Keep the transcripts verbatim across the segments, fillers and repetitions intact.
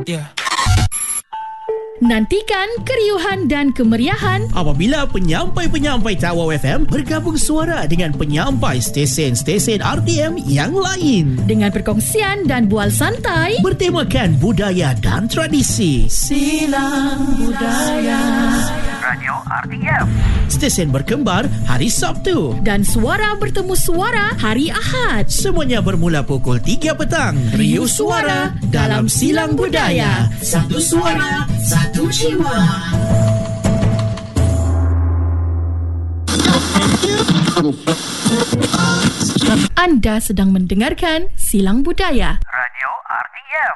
Yeah. Nantikan keriuhan dan kemeriahan apabila penyampai-penyampai Tawau F M bergabung suara dengan penyampai stesen-stesen R T M yang lain dengan perkongsian dan bual santai bertemakan budaya dan tradisi. Silang Budaya Radio R T M. Stesen berkembar hari Sabtu dan suara bertemu suara hari Ahad. Semuanya bermula pukul tiga petang. Riuh suara dalam Silang Budaya. Satu suara, satu jiwa. Anda sedang mendengarkan Silang Budaya Radio R T M.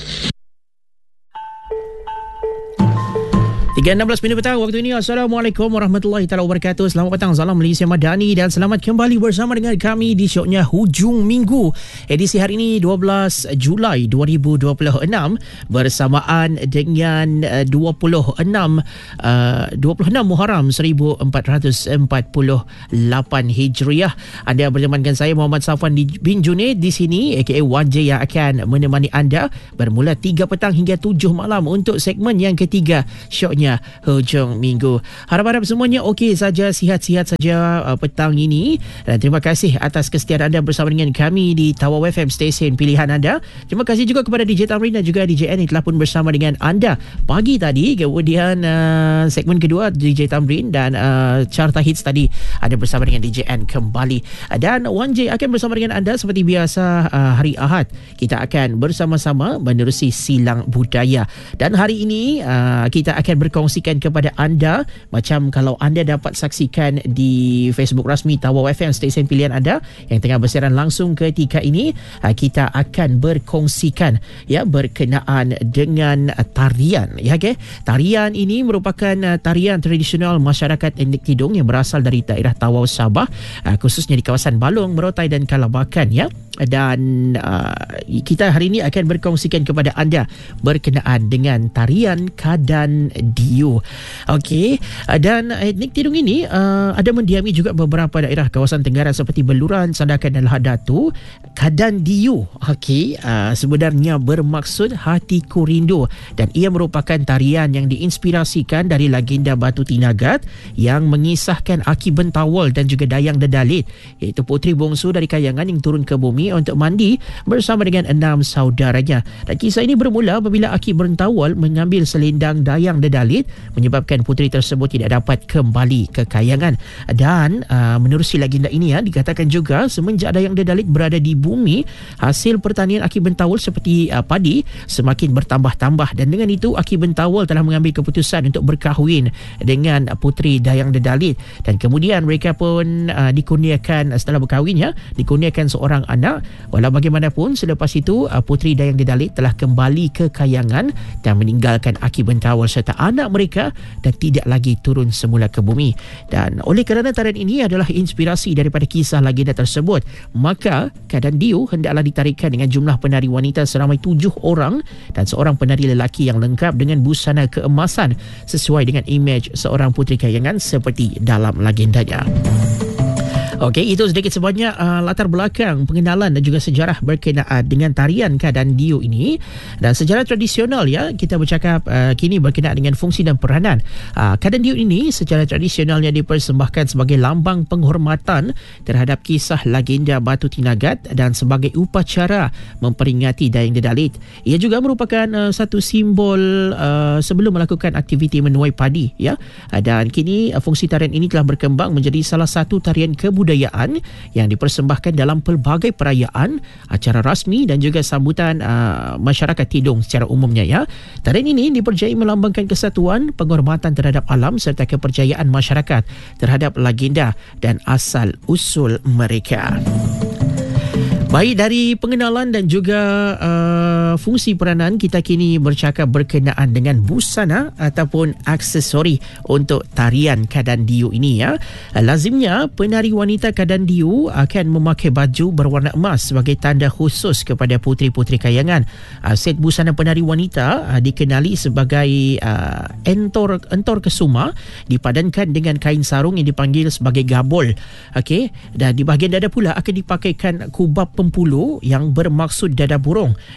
tiga enam belas minit petang waktu ini. Assalamualaikum warahmatullahi taala wabarakatuh. Selamat petang, salam Malaysia Madani dan selamat kembali bersama dengan kami di syoknya Hujung Minggu. Edisi hari ini dua belas Julai dua ribu dua puluh enam bersamaan dengan dua puluh enam uh, dua puluh enam Muharram seribu empat ratus empat puluh lapan Hijriah. Anda bersama dengan saya Muhammad Safwan bin Junaid di sini aka Wan J yang akan menemani anda bermula tiga petang hingga tujuh malam untuk segmen yang ketiga syoknya Hujung Minggu. Harap-harap semuanya okey saja, sihat-sihat saja uh, petang ini, dan terima kasih atas kesetiaan anda bersama dengan kami di Tawau F M, stesen pilihan anda. Terima kasih juga kepada D J Tamrin dan juga D J N yang telah pun bersama dengan anda pagi tadi. Kemudian uh, segmen kedua D J Tamrin dan uh, Carta Hits tadi ada bersama dengan D J N kembali, dan Wan J akan bersama dengan anda seperti biasa. uh, hari Ahad kita akan bersama-sama menerusi Silang Budaya, dan hari ini uh, kita akan ber kongsikan kepada anda macam kalau anda dapat saksikan di Facebook rasmi Tawau F M, stesen pilihan anda yang tengah bersiaran langsung ketika ini. Kita akan berkongsikan ya berkenaan dengan tarian ya, okay? Tarian ini merupakan tarian tradisional masyarakat Etnik Tidong yang berasal dari daerah Tawau Sabah, khususnya di kawasan Balong, Merotai dan Kalabakan ya. Dan uh, kita hari ini akan berkongsikan kepada anda berkenaan dengan tarian Kadan Diu. Okey, dan etnik Tidong ini uh, ada mendiami juga beberapa daerah kawasan tenggara seperti Beluran, Sandakan dan Lahad Datu. Kadan Diu, okey, uh, sebenarnya bermaksud hatiku rindu, dan ia merupakan tarian yang diinspirasikan dari legenda Batu Tinagat yang mengisahkan Aki Bentawal dan juga Dayang Dedalit, iaitu puteri bongsu dari Kayangan yang turun ke bumi untuk mandi bersama dengan enam saudaranya. Dan kisah ini bermula apabila Aki Bentawal mengambil selendang Dayang Dedalit, menyebabkan puteri tersebut tidak dapat kembali ke Kayangan. Dan uh, menerusi legenda ini ya, dikatakan juga semenjak Dayang Dedalit berada di bumi, hasil pertanian Aki Bentawal seperti uh, padi semakin bertambah-tambah, dan dengan itu Aki Bentawal telah mengambil keputusan untuk berkahwin dengan puteri Dayang Dedalit, dan kemudian mereka pun uh, dikurniakan setelah berkahwin ya, dikurniakan seorang anak. Walau bagaimanapun selepas itu uh, puteri Dayang Dedalit telah kembali ke Kayangan dan meninggalkan Aki Bentawal serta anak mereka dan tidak lagi turun semula ke bumi. Dan oleh kerana tarian ini adalah inspirasi daripada kisah legenda tersebut, maka Kadan Diu hendaklah ditarikan dengan jumlah penari wanita seramai tujuh orang dan seorang penari lelaki yang lengkap dengan busana keemasan sesuai dengan imej seorang puteri Kayangan seperti dalam legendanya. Okey, itu sedikit sebanyak uh, latar belakang, pengenalan dan juga sejarah berkenaan dengan tarian Kadan Diu ini. Dan sejarah tradisional ya, kita bercakap uh, kini berkenaan dengan fungsi dan peranan. Uh, Kadan Diu ini secara tradisionalnya dipersembahkan sebagai lambang penghormatan terhadap kisah legenda Batu Tinagat dan sebagai upacara memperingati Dayang Dedalit. Ia juga merupakan uh, satu simbol uh, sebelum melakukan aktiviti menuai padi ya. Uh, dan kini uh, fungsi tarian ini telah berkembang menjadi salah satu tarian kebudayaan yang dipersembahkan dalam pelbagai perayaan, acara rasmi dan juga sambutan uh, masyarakat Tidong secara umumnya ya. Tarian ini dipercayai melambangkan kesatuan, penghormatan terhadap alam serta kepercayaan masyarakat terhadap legenda dan asal usul mereka. Baik, dari pengenalan dan juga uh, fungsi peranan, kita kini bercakap berkenaan dengan busana ataupun aksesori untuk tarian Kadan Diu ini ya. Lazimnya penari wanita Kadan Diu akan memakai baju berwarna emas sebagai tanda khusus kepada puteri-puteri Kayangan. Uh, set busana penari wanita uh, dikenali sebagai uh, entor entor kesuma, dipadankan dengan kain sarung yang dipanggil sebagai gabol. Okey, dan di bahagian dada pula akan dipakaikan kubab pempulu yang bermaksud dada burung yang menghilang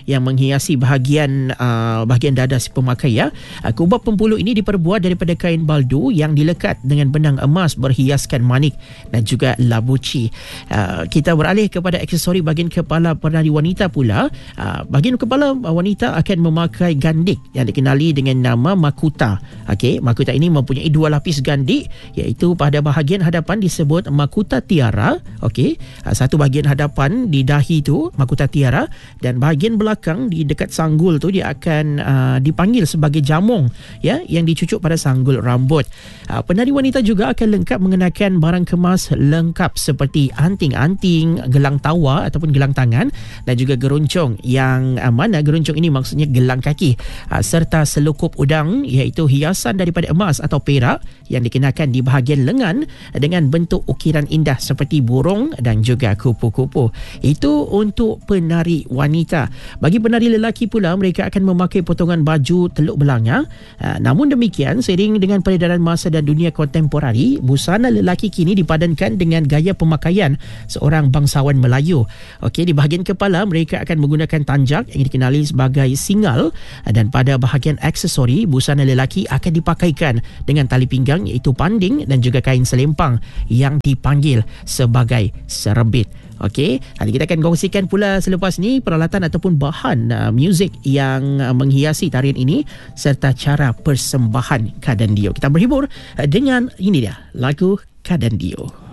menghiasi bahagian uh, bahagian dada si pemakai ya. Uh, kubab pempuluh ini diperbuat daripada kain baldu yang dilekat dengan benang emas berhiaskan manik dan juga labuci. Uh, kita beralih kepada aksesori bahagian kepala penari wanita pula. Uh, bahagian kepala wanita akan memakai gandik yang dikenali dengan nama makuta. Okey, makuta ini mempunyai dua lapis gandik, iaitu pada bahagian hadapan disebut makuta tiara. Okey, uh, satu bahagian hadapan di dahi tu makuta tiara, dan bahagian belakang di dekat sanggul tu dia akan uh, dipanggil sebagai jamong ya, yang dicucuk pada sanggul rambut. Uh, penari wanita juga akan lengkap mengenakan barang kemas lengkap seperti anting-anting, gelang tawa ataupun gelang tangan, dan juga geruncong yang uh, mana geruncong ini maksudnya gelang kaki, uh, serta selukup udang iaitu hiasan daripada emas atau perak yang dikenakan di bahagian lengan dengan bentuk ukiran indah seperti burung dan juga kupu-kupu. Itu untuk penari wanita. Bagi penari lelaki pula, mereka akan memakai potongan baju teluk belanga. Uh, namun demikian, seiring dengan peredaran masa dan dunia kontemporari, busana lelaki kini dipadankan dengan gaya pemakaian seorang bangsawan Melayu. Okey, di bahagian kepala mereka akan menggunakan tanjak yang dikenali sebagai singal, dan pada bahagian aksesori, busana lelaki akan dipakaikan dengan tali pinggang iaitu panding dan juga kain selempang yang dipanggil sebagai serebit. Okey, nanti kita akan kongsikan pula selepas ni peralatan ataupun bahan uh, muzik yang uh, menghiasi tarian ini serta cara persembahan Kadandio. Kita berhibur uh, dengan ini dia, lagu Kadandio.